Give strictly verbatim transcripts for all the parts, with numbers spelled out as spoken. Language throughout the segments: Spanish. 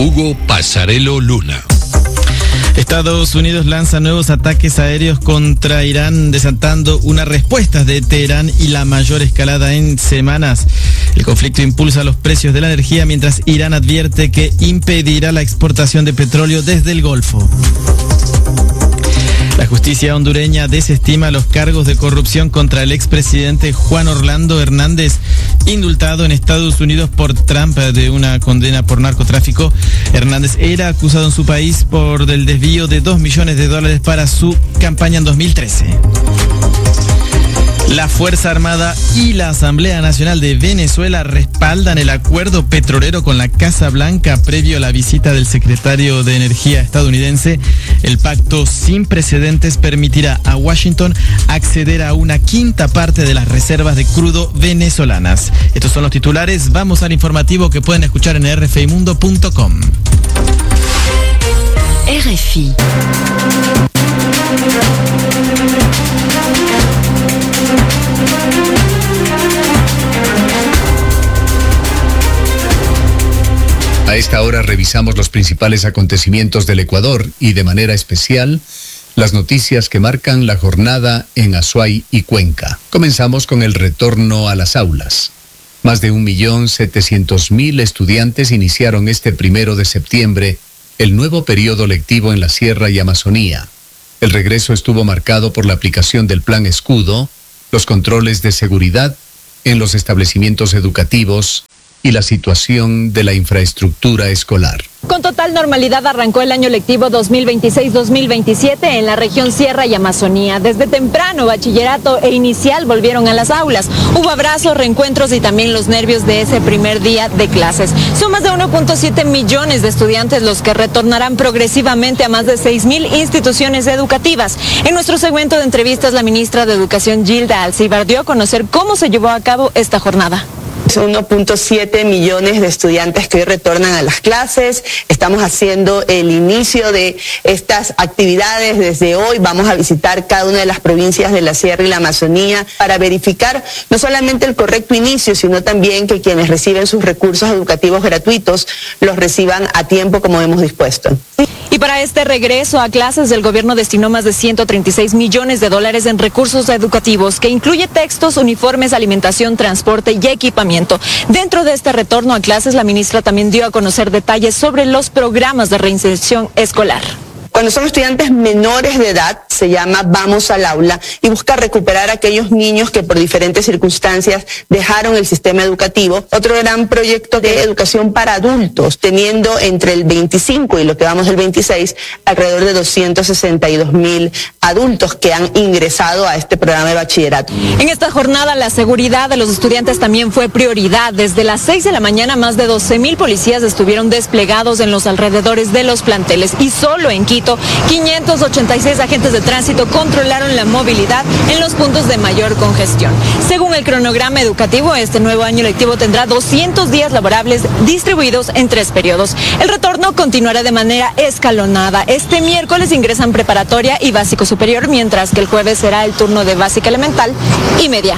Hugo Pasarello Luna. Estados Unidos lanza nuevos ataques aéreos contra Irán, desatando una respuesta de Teherán y la mayor escalada en semanas. El conflicto impulsa los precios de la energía mientras Irán advierte que impedirá la exportación de petróleo desde el Golfo. La justicia hondureña desestima los cargos de corrupción contra el expresidente Juan Orlando Hernández, indultado en Estados Unidos por Trump de una condena por narcotráfico. Hernández era acusado en su país por el desvío de dos millones de dólares para su campaña en dos mil trece. La Fuerza Armada y la Asamblea Nacional de Venezuela respaldan el acuerdo petrolero con la Casa Blanca previo a la visita del secretario de Energía estadounidense. El pacto sin precedentes permitirá a Washington acceder a una quinta parte de las reservas de crudo venezolanas. Estos son los titulares. Vamos al informativo que pueden escuchar en r f i mundo punto com. R F I. A esta hora revisamos los principales acontecimientos del Ecuador y, de manera especial, las noticias que marcan la jornada en Azuay y Cuenca. Comenzamos con el retorno a las aulas. Más de un millón setecientos mil estudiantes iniciaron este primero de septiembre el nuevo periodo lectivo en la Sierra y Amazonía. El regreso estuvo marcado por la aplicación del Plan Escudo, los controles de seguridad en los establecimientos educativos y la situación de la infraestructura escolar. Con total normalidad arrancó el año lectivo dos mil veintiséis dos mil veintisiete en la región Sierra y Amazonía. Desde temprano, bachillerato e inicial volvieron a las aulas. Hubo abrazos, reencuentros y también los nervios de ese primer día de clases. Son más de uno punto siete millones de estudiantes los que retornarán progresivamente a más de seis mil instituciones educativas. En nuestro segmento de entrevistas, la ministra de Educación, Gilda Alcíbar, dio a conocer cómo se llevó a cabo esta jornada. Son uno punto siete millones de estudiantes que hoy retornan a las clases. Estamos haciendo el inicio de estas actividades desde hoy. Vamos a visitar cada una de las provincias de la Sierra y la Amazonía para verificar no solamente el correcto inicio, sino también que quienes reciben sus recursos educativos gratuitos los reciban a tiempo como hemos dispuesto. Y para este regreso a clases, el gobierno destinó más de ciento treinta y seis millones de dólares en recursos educativos, que incluye textos, uniformes, alimentación, transporte y equipamiento. Dentro de este retorno a clases, la ministra también dio a conocer detalles sobre los programas de reinserción escolar. Cuando son estudiantes menores de edad, se llama Vamos al Aula y busca recuperar a aquellos niños que por diferentes circunstancias dejaron el sistema educativo. Otro gran proyecto de educación para adultos, teniendo entre el veinticinco y lo que vamos del veintiséis, alrededor de doscientos sesenta y dos mil adultos que han ingresado a este programa de bachillerato. En esta jornada, la seguridad de los estudiantes también fue prioridad. Desde las seis de la mañana, más de doce mil policías estuvieron desplegados en los alrededores de los planteles y solo en Quito, quinientos ochenta y seis agentes de tránsito controlaron la movilidad en los puntos de mayor congestión. Según el cronograma educativo, este nuevo año lectivo tendrá doscientos días laborables distribuidos en tres periodos. El retorno continuará de manera escalonada. Este miércoles ingresan preparatoria y básico superior, mientras que el jueves será el turno de básica elemental y media.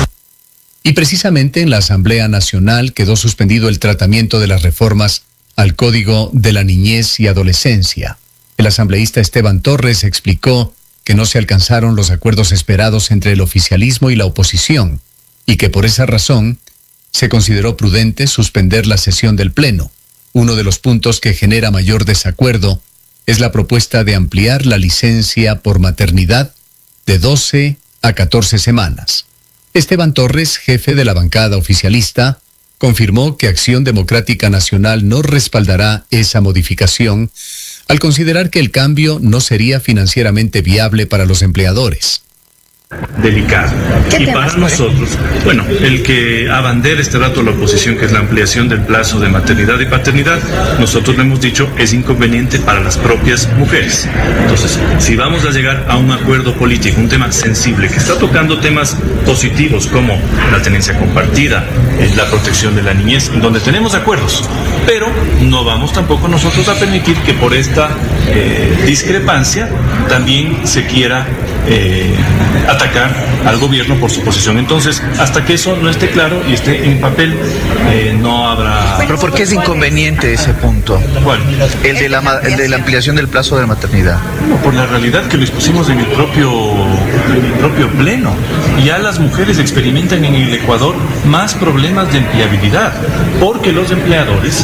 Y precisamente en la Asamblea Nacional quedó suspendido el tratamiento de las reformas al Código de la Niñez y Adolescencia. El asambleísta Esteban Torres explicó que no se alcanzaron los acuerdos esperados entre el oficialismo y la oposición y que por esa razón se consideró prudente suspender la sesión del Pleno. Uno de los puntos que genera mayor desacuerdo es la propuesta de ampliar la licencia por maternidad de doce a catorce semanas. Esteban Torres, jefe de la bancada oficialista, confirmó que Acción Democrática Nacional no respaldará esa modificación al considerar que el cambio no sería financieramente viable para los empleadores. Delicado. Y para nosotros, bueno, el que abandera este rato la oposición, que es la ampliación del plazo de maternidad y paternidad, nosotros le hemos dicho es inconveniente para las propias mujeres. Entonces, si vamos a llegar a un acuerdo político, un tema sensible, que está tocando temas positivos como la tenencia compartida, la protección de la niñez, en donde tenemos acuerdos, pero no vamos tampoco nosotros a permitir que por esta eh, discrepancia también se quiera eh, atacar al gobierno por su posición. Entonces, hasta que eso no esté claro y esté en papel, eh, no habrá... ¿Pero por qué es inconveniente ese punto? ¿Cuál? El de la, el de la ampliación del plazo de la maternidad. No, por la realidad que lo expusimos en el propio, en el propio pleno. Ya las mujeres experimentan en el Ecuador más problemas de empleabilidad, porque los empleadores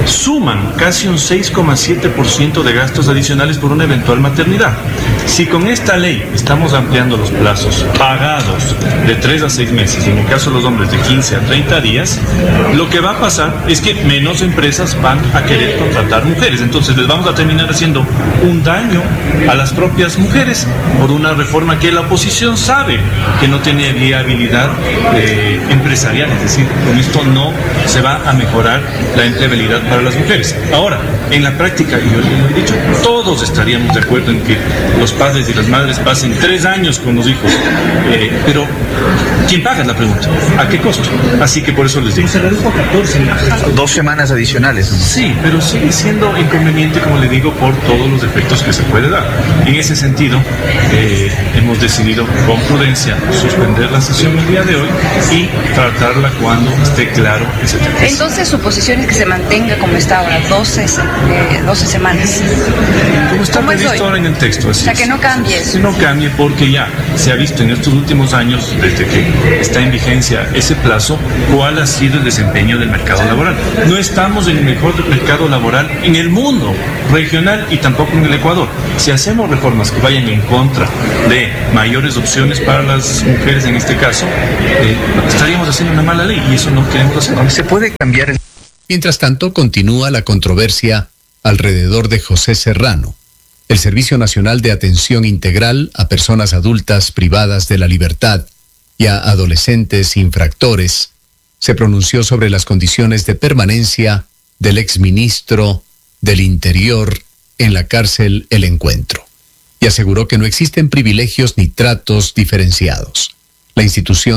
suman casi un seis coma siete por ciento de gastos adicionales por una eventual maternidad. Si con esta ley estamos ampliando los plazos pagados de tres a seis meses, y en el caso de los hombres de quince a treinta días, lo que va a pasar es que menos empresas van a querer contratar mujeres. Entonces les vamos a terminar haciendo un daño a las propias mujeres por una reforma que la oposición sabe que no tiene viabilidad eh, empresarial. Es decir, con esto no se va a mejorar la empleabilidad para las mujeres. Ahora, en la práctica, y yo lo he dicho, todos estaríamos de acuerdo en que los padres y las madres pasen tres años con los hijos, eh, pero ¿quién paga? La pregunta. ¿A qué costo? Así que por eso les digo. Se redujo a catorce. Dos semanas adicionales. Sí, pero sigue siendo inconveniente, como le digo, por todos los efectos que se puede dar. En ese sentido, eh, hemos decidido con prudencia suspender la sesión el día de hoy y tratarla cuando esté claro ese tema. Entonces, su posición es que se mantenga como está ahora, doce, eh, doce semanas. Como está previsto ahora en el texto. Así o sea, que no cambie eso. Que no cambie porque ya se ha visto en estos últimos años, desde que está en vigencia ese plazo, cuál ha sido el desempeño del mercado laboral. No estamos en el mejor mercado laboral en el mundo regional y tampoco en el Ecuador. Si hacemos reformas que vayan en contra de mayores opciones para las mujeres en este caso, eh, estaríamos haciendo una mala ley y eso no queremos hacer. ¿Se puede cambiar el... Mientras tanto, continúa la controversia alrededor de José Serrano. El Servicio Nacional de Atención Integral a Personas Adultas Privadas de la Libertad y a Adolescentes Infractores se pronunció sobre las condiciones de permanencia del exministro del Interior en la cárcel El Encuentro y aseguró que no existen privilegios ni tratos diferenciados. La institución